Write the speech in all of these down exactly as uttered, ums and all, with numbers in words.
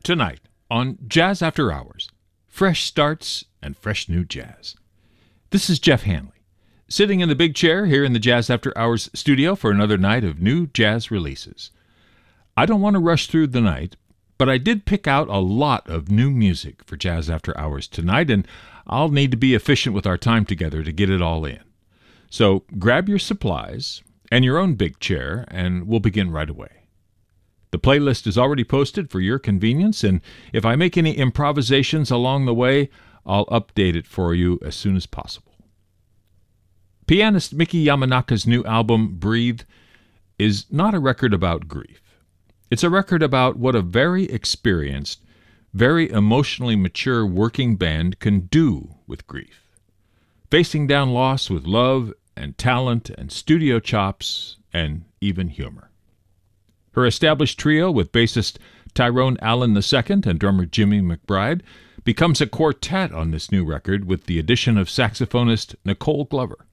Tonight on Jazz After Hours, fresh starts and fresh new jazz. This is Jeff Hanley, sitting in the big chair here in the Jazz After Hours studio for another night of new jazz releases. I don't want to rush through the night, but I did pick out a lot of new music for Jazz After Hours tonight, and I'll need to be efficient with our time together to get it all in. So grab your supplies and your own big chair, and we'll begin right away. The playlist is already posted for your convenience, and if I make any improvisations along the way, I'll update it for you as soon as possible. Pianist Miki Yamanaka's new album, Breathe, is not a record about grief. It's a record about what a very experienced, very emotionally mature working band can do with grief. Facing down loss with love and talent and studio chops and even humor. Her established trio with bassist Tyrone Allen the Second and drummer Jimmy McBride becomes a quartet on this new record with the addition of saxophonist Nicole Glover.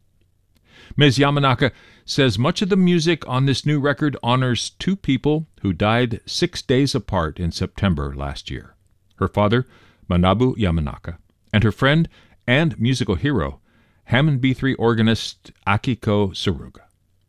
Miz Yamanaka says much of the music on this new record honors two people who died six days apart in September last year. Her father, Manabu Yamanaka, and her friend and musical hero, Hammond B three organist Akiko Saruga.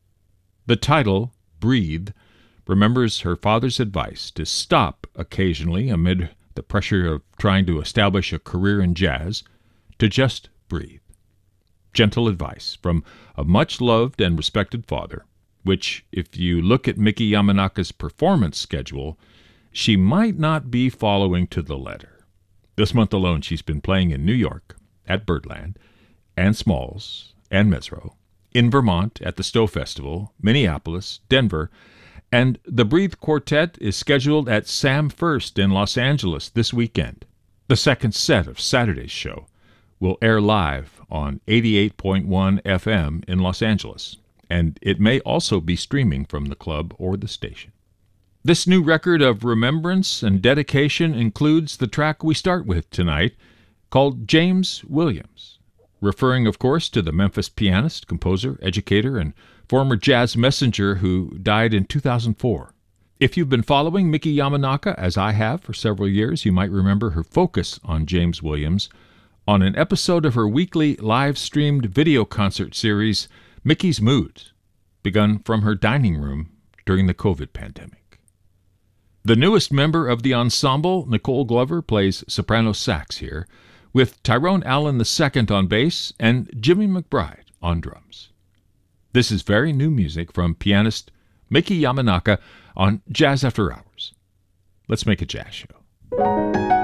The title, Breathe, remembers her father's advice to stop occasionally amid the pressure of trying to establish a career in jazz, to just breathe. Gentle advice from a much-loved and respected father, which, if you look at Miki Yamanaka's performance schedule, she might not be following to the letter. This month alone, she's been playing in New York, at Birdland, and Smalls, and Mesro, in Vermont at the Stowe Festival, Minneapolis, Denver, and the Breathe Quartet is scheduled at Sam First in Los Angeles this weekend. The second set of Saturday's show will air live on eighty-eight point one F M in Los Angeles, and it may also be streaming from the club or the station. This new record of remembrance and dedication includes the track we start with tonight, called James Williams, referring, of course, to the Memphis pianist, composer, educator, and former jazz messenger who died in two thousand four. If you've been following Miki Yamanaka, as I have for several years, you might remember her focus on James Williams on an episode of her weekly live-streamed video concert series, Miki's Moods, begun from her dining room during the COVID pandemic. The newest member of the ensemble, Nicole Glover, plays soprano sax here, with Tyrone Allen the Second on bass and Jimmy McBride on drums. This is very new music from pianist Miki Yamanaka on Jazz After Hours. Let's make a jazz show.